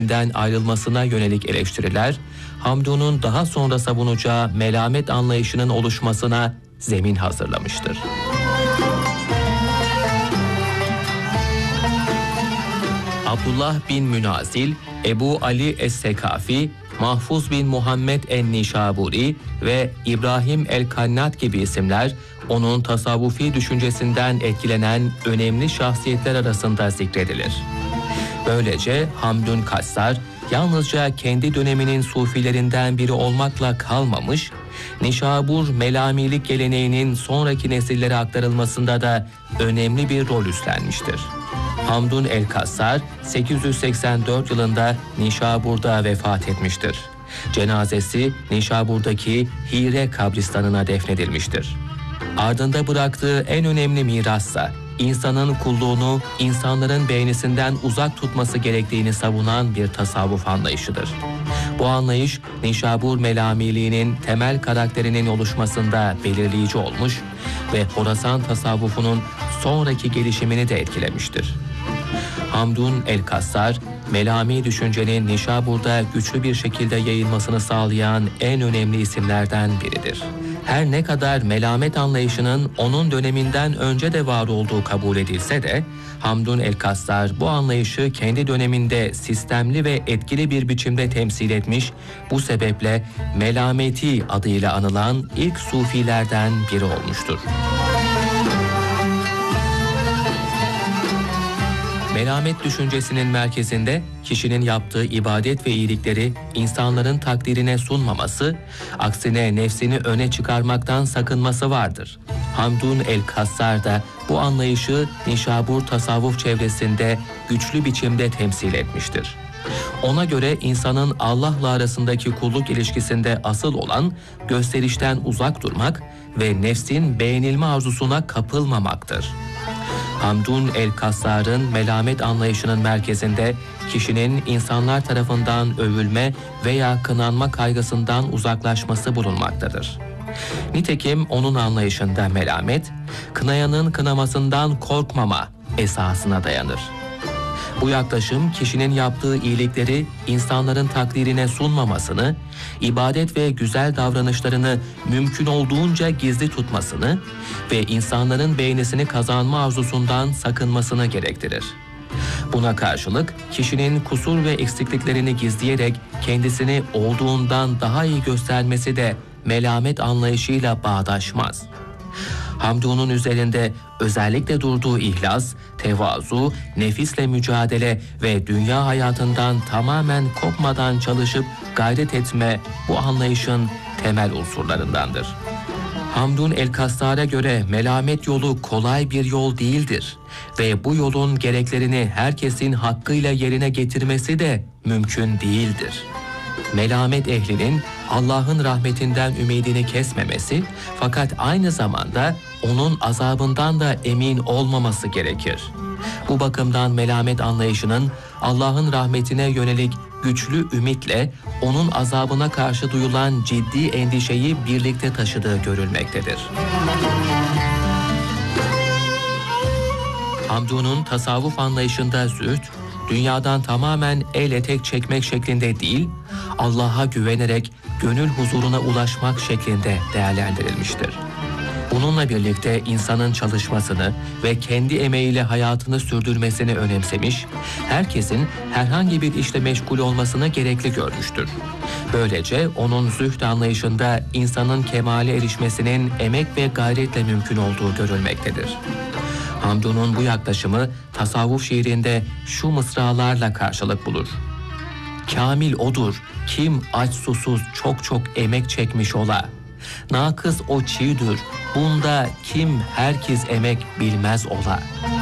ayrılmasına yönelik eleştiriler, Hamdun'un daha sonra savunacağı melamet anlayışının oluşmasına zemin hazırlamıştır. Abdullah bin Münazil, Ebu Ali Es-Sekafi, Mahfuz bin Muhammed en-Nişaburi ve İbrahim el-Kannat gibi isimler onun tasavvufi düşüncesinden etkilenen önemli şahsiyetler arasında zikredilir. Böylece Hamdun Kassar yalnızca kendi döneminin sufilerinden biri olmakla kalmamış, Nişabur melamilik geleneğinin sonraki nesillere aktarılmasında da önemli bir rol üstlenmiştir. Hamdun el-Kassar 884 yılında Nişabur'da vefat etmiştir. Cenazesi Nişabur'daki Hire kabristanına defnedilmiştir. Ardında bıraktığı en önemli mirassa insanın kulluğunu insanların beğenisinden uzak tutması gerektiğini savunan bir tasavvuf anlayışıdır. Bu anlayış Nişabur melamiliğinin temel karakterinin oluşmasında belirleyici olmuş ve Horasan tasavvufunun sonraki gelişimini de etkilemiştir. Hamdun el-Kassar, melami düşüncenin Nişabur'da güçlü bir şekilde yayılmasını sağlayan en önemli isimlerden biridir. Her ne kadar melamet anlayışının onun döneminden önce de var olduğu kabul edilse de, Hamdun el-Kassar bu anlayışı kendi döneminde sistemli ve etkili bir biçimde temsil etmiş, bu sebeple melameti adıyla anılan ilk sufilerden biri olmuştur. Melamet düşüncesinin merkezinde kişinin yaptığı ibadet ve iyilikleri insanların takdirine sunmaması, aksine nefsini öne çıkarmaktan sakınması vardır. Hamdun el-Kassar da bu anlayışı Nişabur tasavvuf çevresinde güçlü biçimde temsil etmiştir. Ona göre insanın Allah'la arasındaki kulluk ilişkisinde asıl olan gösterişten uzak durmak ve nefsin beğenilme arzusuna kapılmamaktır. Hamdun el-Kassar'ın melamet anlayışının merkezinde kişinin insanlar tarafından övülme veya kınanma kaygısından uzaklaşması bulunmaktadır. Nitekim onun anlayışında melamet, kınayanın kınamasından korkmama esasına dayanır. Bu yaklaşım kişinin yaptığı iyilikleri insanların takdirine sunmamasını, ibadet ve güzel davranışlarını mümkün olduğunca gizli tutmasını ve insanların beğenisini kazanma arzusundan sakınmasını gerektirir. Buna karşılık kişinin kusur ve eksikliklerini gizleyerek kendisini olduğundan daha iyi göstermesi de melamet anlayışıyla bağdaşmaz. Hamdun'un üzerinde özellikle durduğu ihlas, tevazu, nefisle mücadele ve dünya hayatından tamamen kopmadan çalışıp gayret etme bu anlayışın temel unsurlarındandır. Hamdun el-Kassar'a göre melamet yolu kolay bir yol değildir ve bu yolun gereklerini herkesin hakkıyla yerine getirmesi de mümkün değildir. Melamet ehlinin Allah'ın rahmetinden ümidini kesmemesi fakat aynı zamanda onun azabından da emin olmaması gerekir. Bu bakımdan melamet anlayışının Allah'ın rahmetine yönelik güçlü ümitle onun azabına karşı duyulan ciddi endişeyi birlikte taşıdığı görülmektedir. Hamdun'un tasavvuf anlayışında zühd, dünyadan tamamen el etek çekmek şeklinde değil, Allah'a güvenerek gönül huzuruna ulaşmak şeklinde değerlendirilmiştir. Bununla birlikte insanın çalışmasını ve kendi emeğiyle hayatını sürdürmesini önemsemiş, herkesin herhangi bir işle meşgul olmasını gerekli görmüştür. Böylece onun zühd anlayışında insanın kemale erişmesinin emek ve gayretle mümkün olduğu görülmektedir. Hamdun'un bu yaklaşımı tasavvuf şiirinde şu mısralarla karşılık bulur. Kamil odur, kim aç susuz çok çok emek çekmiş ola. Nakıs o çiğdür, bunda kim herkes emek bilmez ola.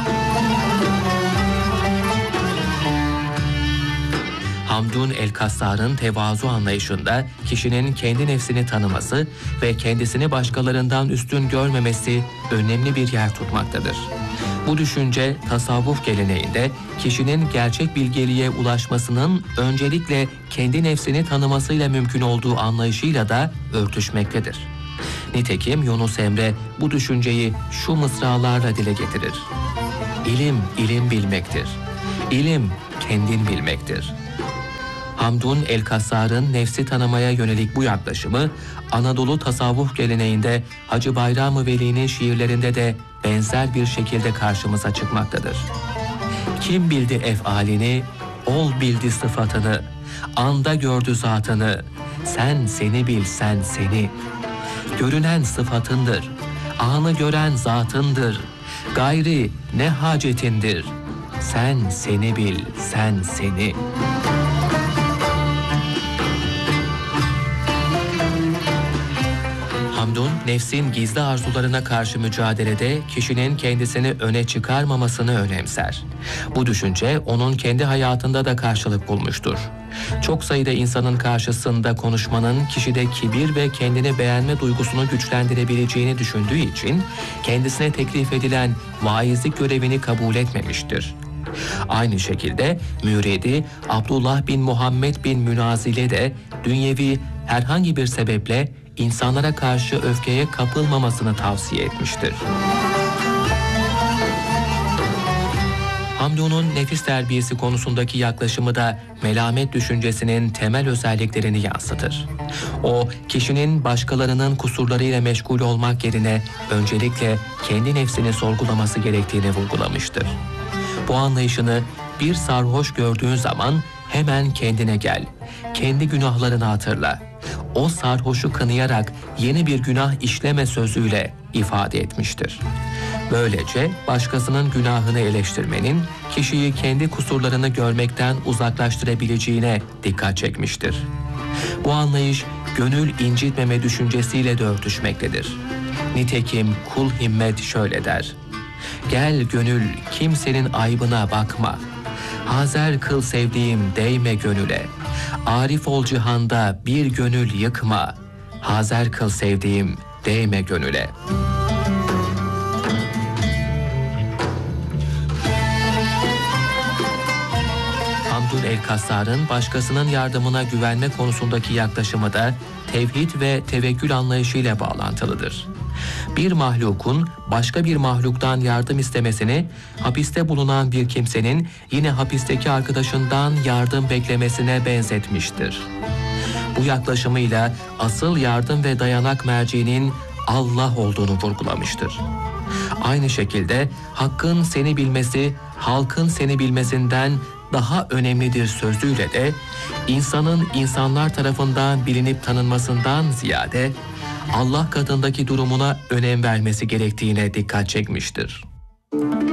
Hamdun el-Kassar'ın tevazu anlayışında kişinin kendi nefsini tanıması ve kendisini başkalarından üstün görmemesi önemli bir yer tutmaktadır. Bu düşünce tasavvuf geleneğinde kişinin gerçek bilgeliğe ulaşmasının öncelikle kendi nefsini tanımasıyla mümkün olduğu anlayışıyla da örtüşmektedir. Nitekim Yunus Emre bu düşünceyi şu mısralarla dile getirir. İlim, ilim bilmektir. İlim, kendin bilmektir. Hamdun el-Kassar'ın nefsi tanımaya yönelik bu yaklaşımı Anadolu tasavvuf geleneğinde Hacı Bayram-ı Veli'nin şiirlerinde de benzer bir şekilde karşımıza çıkmaktadır. Kim bildi efalini, ol bildi sıfatını, anda gördü zatını, sen seni bil sen seni. Görünen sıfatındır, anı gören zatındır, gayri ne hacetindir, sen seni bil sen seni. Hamdun, nefsin gizli arzularına karşı mücadelede kişinin kendisini öne çıkarmamasını önemser. Bu düşünce onun kendi hayatında da karşılık bulmuştur. Çok sayıda insanın karşısında konuşmanın kişide kibir ve kendini beğenme duygusunu güçlendirebileceğini düşündüğü için kendisine teklif edilen vaizlik görevini kabul etmemiştir. Aynı şekilde müridi Abdullah bin Muhammed bin Münazile de dünyevi herhangi bir sebeple insanlara karşı öfkeye kapılmamasını tavsiye etmiştir. Hamdun'un nefis terbiyesi konusundaki yaklaşımı da melamet düşüncesinin temel özelliklerini yansıtır. O, kişinin başkalarının kusurlarıyla meşgul olmak yerine öncelikle kendi nefsini sorgulaması gerektiğini vurgulamıştır. Bu anlayışını bir sarhoş gördüğün zaman hemen kendine gel, kendi günahlarını hatırla. O sarhoşu kınayarak yeni bir günah işleme sözüyle ifade etmiştir. Böylece başkasının günahını eleştirmenin kişiyi kendi kusurlarını görmekten uzaklaştırabileceğine dikkat çekmiştir. Bu anlayış gönül incitmeme düşüncesiyle de örtüşmektedir. Nitekim Kul Himmet şöyle der: "Gel gönül kimsenin aybına bakma. Hazer kıl sevdiğim değme gönüle. Arif ol cihanda bir gönül yıkma. Hazer kıl sevdiğim değme gönüle." Hamdun el-Kassar'ın başkasının yardımına güvenme konusundaki yaklaşımı da tevhid ve tevekkül anlayışıyla bağlantılıdır. Bir mahlukun başka bir mahluktan yardım istemesini, hapiste bulunan bir kimsenin yine hapisteki arkadaşından yardım beklemesine benzetmiştir. Bu yaklaşımıyla asıl yardım ve dayanak merciğinin Allah olduğunu vurgulamıştır. Aynı şekilde hakkın seni bilmesi, halkın seni bilmesinden daha önemlidir sözüyle de insanın insanlar tarafından bilinip tanınmasından ziyade Allah katındaki durumuna önem vermesi gerektiğine dikkat çekmiştir.